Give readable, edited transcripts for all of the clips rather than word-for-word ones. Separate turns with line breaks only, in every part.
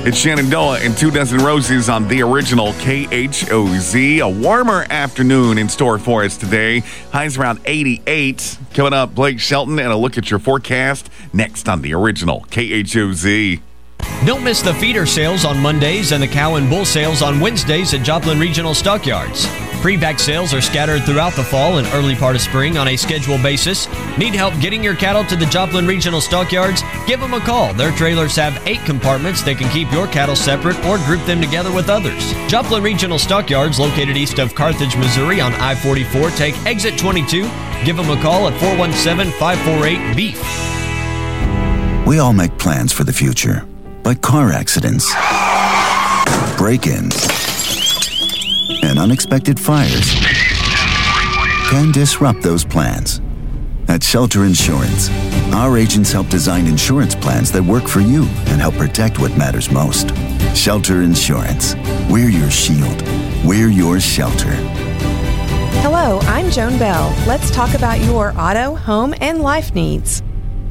It's Shenandoah and 2 Dozen Roses on the original KHOZ. A warmer afternoon in store for us today. Highs around 88. Coming up, Blake Shelton and a look at your forecast next on the original KHOZ.
Don't miss the feeder sales on Mondays and the cow and bull sales on Wednesdays at Joplin Regional Stockyards. Pre-pack sales are scattered throughout the fall and early part of spring on a scheduled basis. Need help getting your cattle to the Joplin Regional Stockyards? Give them a call. Their trailers have 8 compartments that can keep your cattle separate or group them together with others. Joplin Regional Stockyards, located east of Carthage, Missouri on I-44. Take exit 22. Give them a call at 417-548-BEEF.
We all make plans for the future, but car accidents, break-ins, and unexpected fires can disrupt those plans. At Shelter Insurance, our agents help design insurance plans that work for you and help protect what matters most. Shelter Insurance. We're your shield. We're your shelter.
Hello, I'm Joan Bell. Let's talk about your auto, home, and life needs.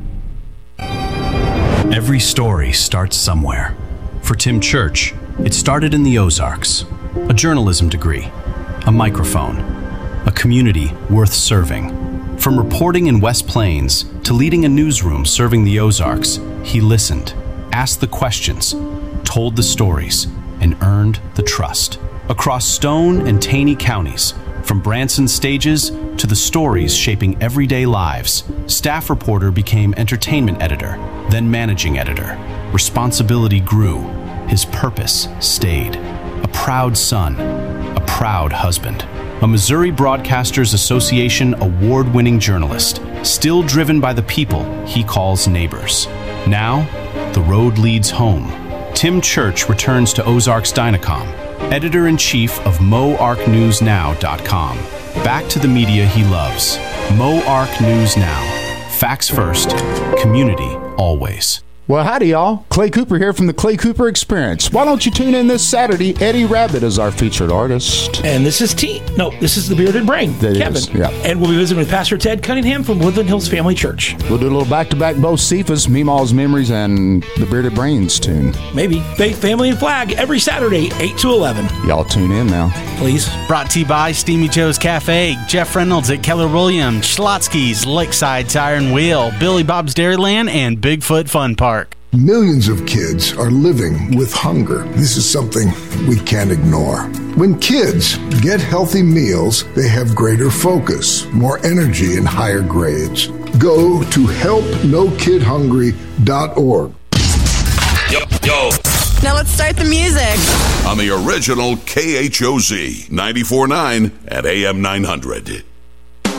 Every story starts somewhere. For Tim Church, it started in the Ozarks. A journalism degree, a microphone, a community worth serving. From reporting in West Plains to leading a newsroom serving the Ozarks, he listened, asked the questions, told the stories, and earned the trust. Across Stone and Taney counties, from Branson stages to the stories shaping everyday lives, staff reporter became entertainment editor, then managing editor. Responsibility grew. His purpose stayed. A proud son, a proud husband, a Missouri Broadcasters Association award-winning journalist, still driven by the people he calls neighbors. Now, the road leads home. Tim Church returns to Ozarks Dynacom, editor-in-chief of MoArcNewsNow.com. Back to the media he loves. MoArc News Now. Facts first, community always.
Well, howdy, y'all. Clay Cooper here from the Clay Cooper Experience. Why don't you tune in this Saturday? Eddie Rabbit is our featured artist.
And this is this is the Bearded Brain, Kevin.
Is, yeah.
And we'll be visiting with Pastor Ted Cunningham from Woodland Hills Family Church.
We'll do a little back-to-back Bo Cephas, Meemaw's Memories, and the Bearded Brains tune.
Maybe. Faith, Family, and Flag every Saturday, 8 to 11.
Y'all tune in now.
Please.
Brought to you by Steamy Joe's Cafe, Jeff Reynolds at Keller Williams, Schlotsky's, Lakeside Tire and Wheel, Billy Bob's Dairyland, and Bigfoot Fun Park.
Millions of kids are living with hunger. This is something we can't ignore. When kids get healthy meals, they have greater focus, more energy, and higher grades. Go to helpnokidhungry.org.
Yo.
Now let's start the music.
On the original KHOZ 94.9 at AM 900.